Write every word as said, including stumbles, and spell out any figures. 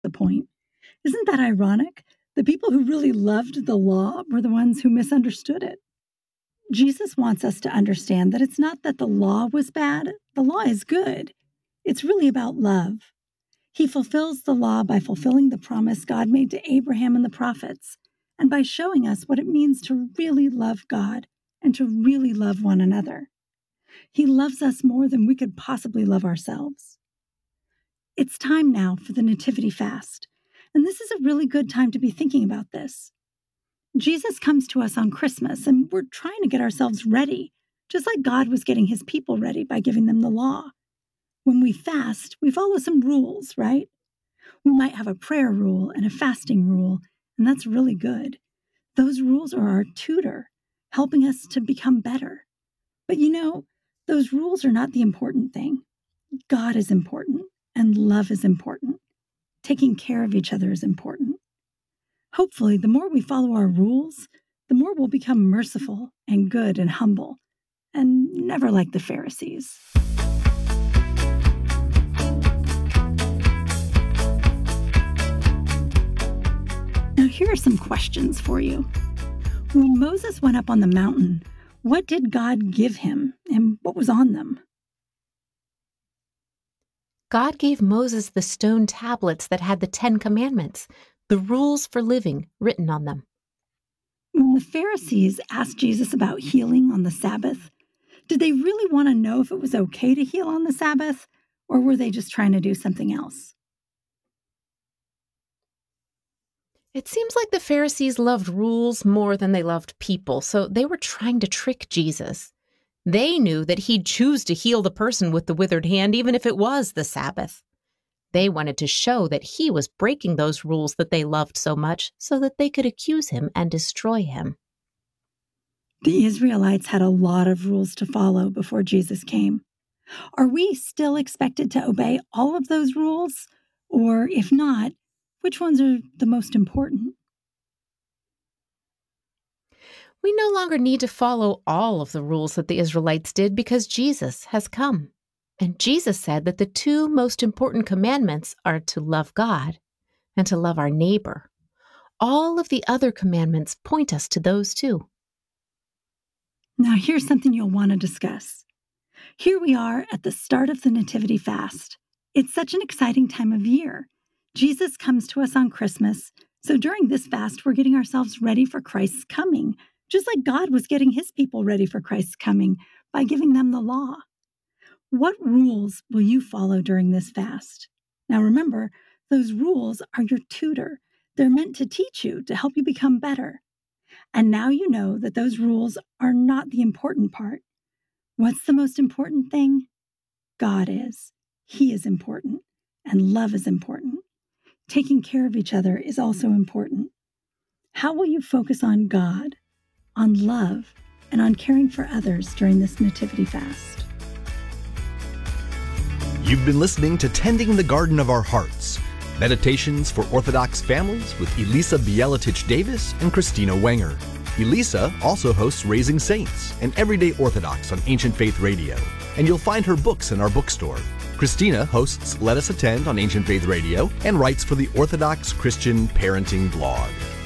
the point. Isn't that ironic? The people who really loved the law were the ones who misunderstood it. Jesus wants us to understand that it's not that the law was bad. The law is good. It's really about love. He fulfills the law by fulfilling the promise God made to Abraham and the prophets, and by showing us what it means to really love God and to really love one another. He loves us more than we could possibly love ourselves. It's time now for the Nativity Fast, and this is a really good time to be thinking about this. Jesus comes to us on Christmas, and we're trying to get ourselves ready, just like God was getting his people ready by giving them the law. When we fast, we follow some rules, right? We might have a prayer rule and a fasting rule, and that's really good. Those rules are our tutor, helping us to become better. But you know, those rules are not the important thing. God is important, and love is important. Taking care of each other is important. Hopefully, the more we follow our rules, the more we'll become merciful and good and humble, and never like the Pharisees. Now, here are some questions for you. When Moses went up on the mountain, what did God give him, and what was on them? God gave Moses the stone tablets that had the Ten Commandments, the rules for living written on them. When the Pharisees asked Jesus about healing on the Sabbath, did they really want to know if it was okay to heal on the Sabbath, or were they just trying to do something else? It seems like the Pharisees loved rules more than they loved people, so they were trying to trick Jesus. They knew that he'd choose to heal the person with the withered hand, even if it was the Sabbath. They wanted to show that he was breaking those rules that they loved so much so that they could accuse him and destroy him. The Israelites had a lot of rules to follow before Jesus came. Are we still expected to obey all of those rules? Or if not, which ones are the most important? We no longer need to follow all of the rules that the Israelites did because Jesus has come. And Jesus said that the two most important commandments are to love God and to love our neighbor. All of the other commandments point us to those two. Now, here's something you'll want to discuss. Here we are at the start of the Nativity Fast. It's such an exciting time of year. Jesus comes to us on Christmas, so during this fast, we're getting ourselves ready for Christ's coming, just like God was getting his people ready for Christ's coming by giving them the law. What rules will you follow during this fast? Now remember, those rules are your tutor. They're meant to teach you, to help you become better. And now you know that those rules are not the important part. What's the most important thing? God is. He is important, and love is important. Taking care of each other is also important. How will you focus on God, on love, and on caring for others during this Nativity Fast? You've been listening to Tending the Garden of Our Hearts, Meditations for Orthodox Families with Elisa Bielatich-Davis and Christina Wenger. Elisa also hosts Raising Saints and Everyday Orthodox on Ancient Faith Radio, and you'll find her books in our bookstore. Christina hosts Let Us Attend on Ancient Faith Radio and writes for the Orthodox Christian Parenting blog.